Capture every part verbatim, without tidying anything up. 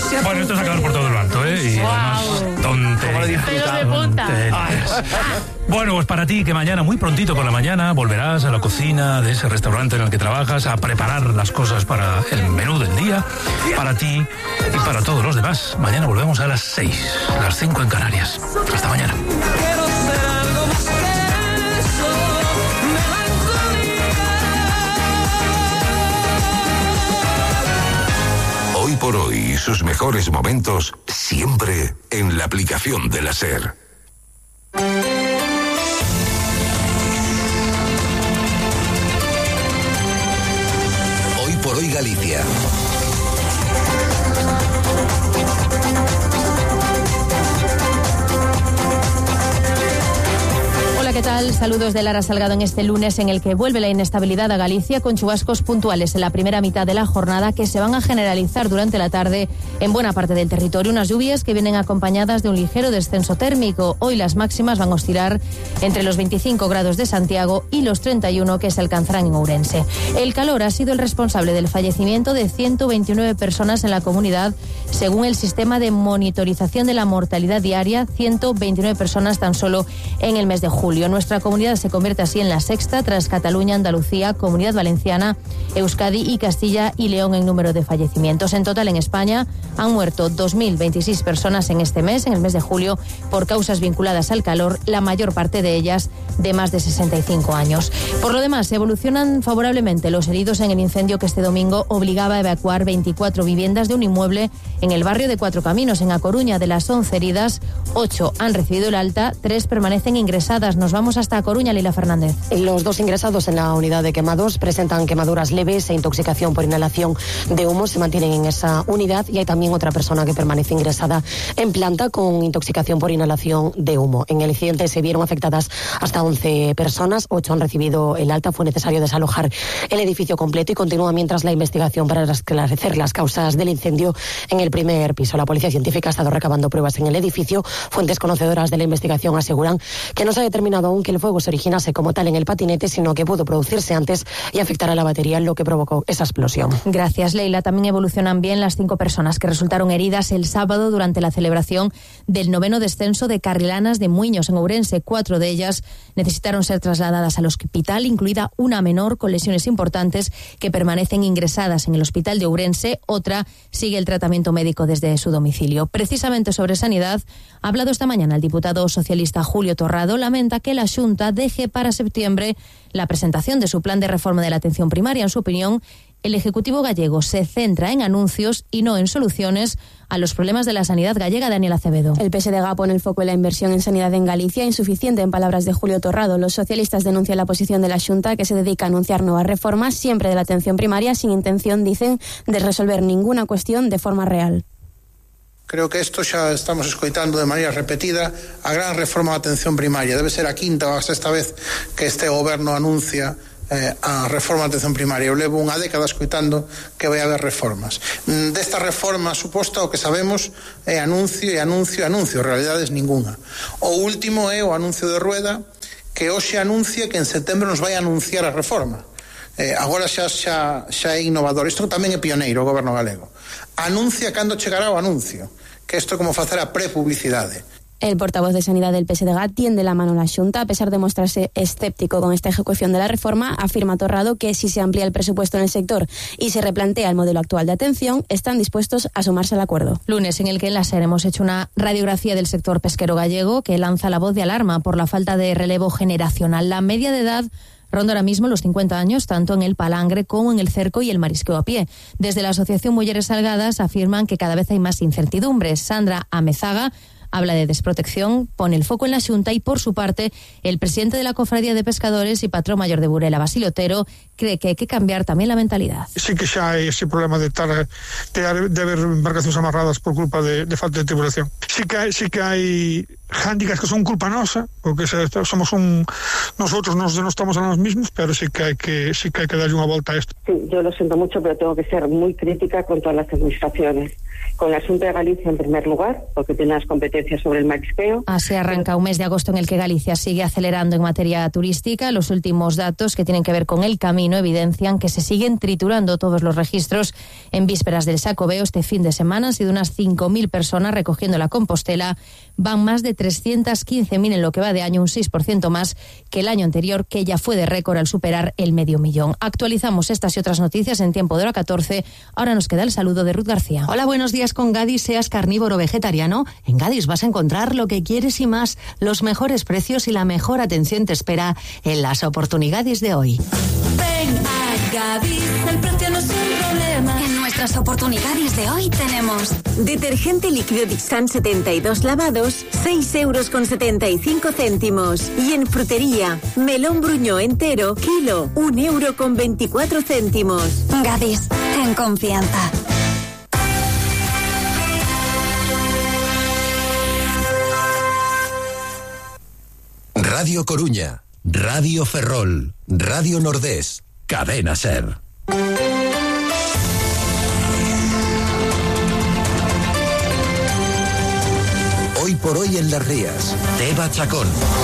Bueno, esto es acabar por todo lo alto, ¿eh? Y wow. además, tonterías. tonterías. Bueno, pues para ti, que mañana, muy prontito por la mañana, volverás a la cocina de ese restaurante en el que trabajas a preparar las cosas para el menú del día, para ti y para todos los demás. Mañana volvemos a las seis, las cinco en Canarias. Hasta mañana. Hoy por hoy, sus mejores momentos siempre en la aplicación de la SER. Hoy por hoy Galicia. ¿Qué tal? Saludos de Lara Salgado en este lunes en el que vuelve la inestabilidad a Galicia con chubascos puntuales en la primera mitad de la jornada que se van a generalizar durante la tarde en buena parte del territorio. Unas lluvias que vienen acompañadas de un ligero descenso térmico. Hoy las máximas van a oscilar entre los veinticinco grados de Santiago y los treinta y uno que se alcanzarán en Ourense. El calor ha sido el responsable del fallecimiento de ciento veintinueve personas en la comunidad, según el sistema de monitorización de la mortalidad diaria, ciento veintinueve personas tan solo en el mes de julio. Nuestra comunidad se convierte así en la sexta tras Cataluña, Andalucía, Comunidad Valenciana, Euskadi y Castilla y León en número de fallecimientos. En total en España han muerto dos mil veintiséis personas en este mes, en el mes de julio, por causas vinculadas al calor, la mayor parte de ellas de más de sesenta y cinco años. Por lo demás, evolucionan favorablemente los heridos en el incendio que este domingo obligaba a evacuar veinticuatro viviendas de un inmueble en el barrio de Cuatro Caminos, en A Coruña. De las once heridas, ocho han recibido el alta, tres permanecen ingresadas. Nos vamos hasta A Coruña, Lila Fernández. Los dos ingresados en la unidad de quemados presentan quemaduras leves e intoxicación por inhalación de humo. Se mantienen en esa unidad y hay también otra persona que permanece ingresada en planta con intoxicación por inhalación de humo. En el incidente se vieron afectadas hasta once personas, ocho han recibido el alta. Fue necesario desalojar el edificio completo y continúa mientras la investigación para esclarecer las causas del incendio en el primer piso. La policía científica ha estado recabando pruebas en el edificio. Fuentes conocedoras de la investigación aseguran que no se ha determinado aún que el fuego se originase como tal en el patinete, sino que pudo producirse antes y afectar a la batería, lo que provocó esa explosión. Gracias, Leila. También evolucionan bien las cinco personas que resultaron heridas el sábado durante la celebración del noveno descenso de Carrilanas de Muiños en Ourense. Cuatro de ellas necesitaron ser trasladadas al hospital, incluida una menor con lesiones importantes que permanecen ingresadas en el hospital de Ourense. Otra sigue el tratamiento médico desde su domicilio. Precisamente sobre sanidad ha hablado esta mañana el diputado socialista Julio Torrado. Lamenta que la Xunta deje para septiembre la presentación de su plan de reforma de la atención primaria. En su opinión, el Ejecutivo gallego se centra en anuncios y no en soluciones a los problemas de la sanidad gallega. Daniel Acevedo. El P S D G pone el foco en la inversión en sanidad en Galicia, insuficiente en palabras de Julio Torrado. Los socialistas denuncian la posición de la Xunta, que se dedica a anunciar nuevas reformas, siempre de la atención primaria, sin intención, dicen, de resolver ninguna cuestión de forma real. Creo que isto xa estamos escoitando de maneira repetida. A gran reforma da atención primaria debe ser a quinta ou a sexta vez que este goberno anuncia eh, a reforma da atención primaria. Eu levo unha década escoitando que vai haber reformas. Desta reforma suposta o que sabemos é anuncio e anuncio e anuncio, realidades ninguna. O último é o anuncio de Rueda, que hoxe anuncia que en setembro nos vai anunciar a reforma. Eh, agora xa, xa, xa é innovador. Isto tamén é pioneiro o goberno galego. Anuncia cando chegará o anuncio, que isto é como facer a prepublicidade. El portavoz de Sanidad del P S D G tiende la mano a la Xunta. A pesar de mostrarse escéptico con esta ejecución de la reforma, afirma Torrado que si se amplía el presupuesto en el sector y se replantea el modelo actual de atención, están dispuestos a sumarse al acuerdo. Lunes en el que en la SER hemos hecho una radiografía del sector pesquero gallego que lanza la voz de alarma por la falta de relevo generacional. La media de edad ronda ahora mismo los cincuenta años, tanto en el palangre como en el cerco y el marisqueo a pie. Desde la Asociación Mujeres Salgadas afirman que cada vez hay más incertidumbres. Sandra Amezaga habla de desprotección, pone el foco en la Xunta y, por su parte, el presidente de la Cofradía de Pescadores y patrón mayor de Burela, Basilio Otero, cree que hay que cambiar también la mentalidad. Sí que xa hai ese problema de, tar, de, de haber embarcacións amarradas por culpa de, de falta de tripulación. Sí que hai, sí que hai hándicaps que son culpa nosa, porque somos un nosotros nos no estamos a los mismos, pero sí que hay que sí que hay que darle una vuelta a esto. Sí, yo lo siento mucho, pero tengo que ser muy crítica con todas las administraciones. Con la Xunta de Galicia en primer lugar, porque tiene las competencias sobre el marisqueo. Así arranca un mes de agosto en el que Galicia sigue acelerando en materia turística. Los últimos datos que tienen que ver con el camino evidencian que se siguen triturando todos los registros. En vísperas del Xacobeo este fin de semana han sido unas cinco mil personas recogiendo la Compostela. Van más de trescientas quince mil en lo que va de año, un seis por ciento más que el año anterior, que ya fue de récord al superar el medio millón. Actualizamos estas y otras noticias en tiempo de hora catorce. Ahora nos queda el saludo de Ruth García. Hola, buenos días. Con Gadis, seas carnívoro o vegetariano, en Gadis vas a encontrar lo que quieres y más. Los mejores precios y la mejor atención te espera en las oportunidades de hoy. Ven a Gadis, el precio no es un problema. En nuestras oportunidades de hoy tenemos detergente líquido Dixan setenta y dos lavados, seis euros con setenta y cinco céntimos. Y en frutería, melón bruñó entero, kilo, un euro con veinticuatro céntimos. Gadis, ten confianza. Radio Coruña, Radio Ferrol, Radio Nordés, Cadena Ser. Hoy por hoy en Las Rías, Teba Chacón.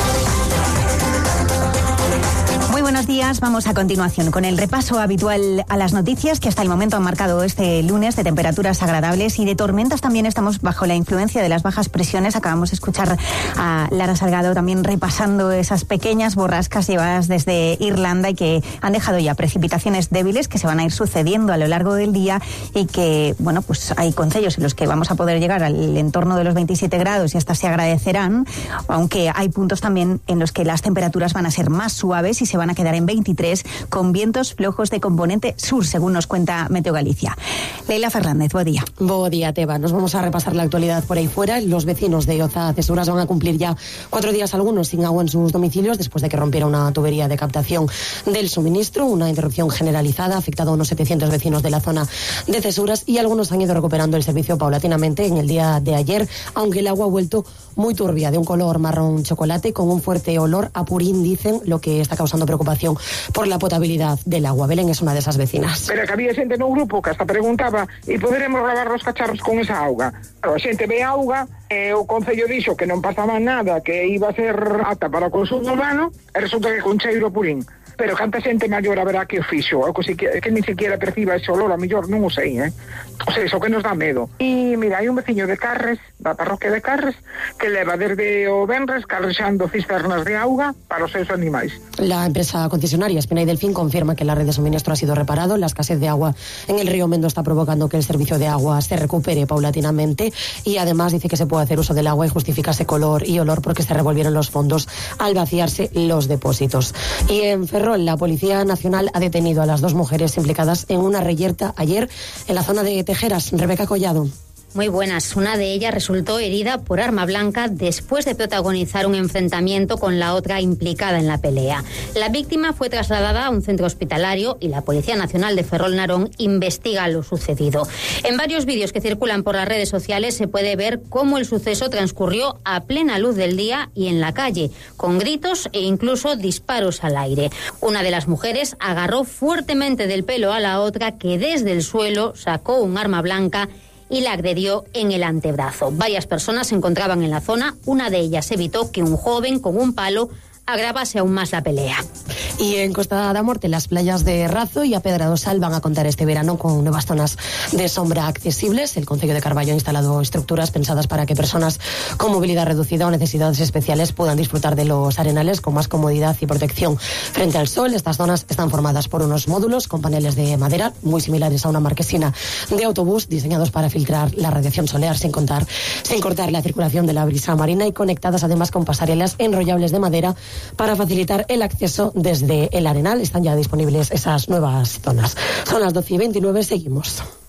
Muy buenos días, vamos a continuación con el repaso habitual a las noticias que hasta el momento han marcado este lunes de temperaturas agradables y de tormentas. También estamos bajo la influencia de las bajas presiones. Acabamos de escuchar a Lara Salgado también repasando esas pequeñas borrascas llevadas desde Irlanda y que han dejado ya precipitaciones débiles que se van a ir sucediendo a lo largo del día y que, bueno, pues hay concellos en los que vamos a poder llegar al entorno de los veintisiete grados y hasta se agradecerán, aunque hay puntos también en los que las temperaturas van a ser más suaves y se van a quedar en veintitrés con vientos flojos de componente sur, según nos cuenta Meteo Galicia. Leila Fernández, buen día. Buen día, Teba. Nos vamos a repasar la actualidad por ahí fuera. Los vecinos de Oza Cesuras van a cumplir ya cuatro días algunos sin agua en sus domicilios después de que rompiera una tubería de captación del suministro. Una interrupción generalizada ha afectado a unos setecientos vecinos de la zona de Cesuras y algunos han ido recuperando el servicio paulatinamente en el día de ayer, aunque el agua ha vuelto muy turbia, de un color marrón chocolate con un fuerte olor a purín, dicen, lo que está causando preocupación por la potabilidad del agua. Belén es una de esas vecinas. Pero que había xente no grupo que hasta preguntaba e poderemos lavar os cacharros con esa auga. Claro, a xente ve auga e o Concello dixo que non pasaba nada, que iba a ser apta para o consumo humano e resulta que con cheiro a purín. Pero canta xente maior haberá que o fixo, o que, que, que ni siquiera perciba ese olor, a mellor non o sei, eh? O sea, iso que nos dá medo. E mira, hai un veciño de Carres, da parroquia de Carres, que leva desde o venres carrexando cisternas de auga para os seus animais. La empresa concesionaria Espina y Delfín confirma que la red de suministro ha sido reparado. La escasez de agua en el río Mendo está provocando que el servicio de agua se recupere paulatinamente y además dice que se puede hacer uso del agua y justifica ese color y olor porque se revolvieron los fondos al vaciarse los depósitos. Y en Ferrol, la Policía Nacional ha detenido a las dos mujeres implicadas en una reyerta ayer en la zona de Tejeras. Rebeca Collado. Muy buenas. Una de ellas resultó herida por arma blanca después de protagonizar un enfrentamiento con la otra implicada en la pelea. La víctima fue trasladada a un centro hospitalario y la Policía Nacional de Ferrol Narón investiga lo sucedido. En varios vídeos que circulan por las redes sociales se puede ver cómo el suceso transcurrió a plena luz del día y en la calle, con gritos e incluso disparos al aire. Una de las mujeres agarró fuertemente del pelo a la otra, que desde el suelo sacó un arma blanca y la agredió en el antebrazo. Varias personas se encontraban en la zona. Una de ellas evitó que un joven con un palo agravase aún más la pelea. Y en Costa da Morte, las playas de Razo y Apedradosal van a contar este verano con nuevas zonas de sombra accesibles. El Concello de Carballo ha instalado estructuras pensadas para que personas con movilidad reducida o necesidades especiales puedan disfrutar de los arenales con más comodidad y protección frente al sol. Estas zonas están formadas por unos módulos con paneles de madera muy similares a una marquesina de autobús, diseñados para filtrar la radiación solar sin contar, sin cortar la circulación de la brisa marina, y conectadas además con pasarelas enrollables de madera para facilitar el acceso desde el arenal. Están ya disponibles esas nuevas zonas. Son las doce y veintinueve, seguimos.